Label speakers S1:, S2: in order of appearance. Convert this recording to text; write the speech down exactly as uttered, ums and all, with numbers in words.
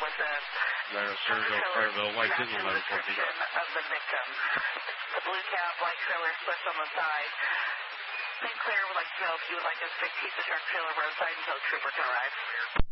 S1: with the
S2: Larry Sergio, Fairville, White Disney, eleven fourteen.
S1: Of the victim. The blue cap, white trailer slipped on the side. Saint Clair would like to know if you would like us to keep the truck trailer roadside until the trooper can arrive.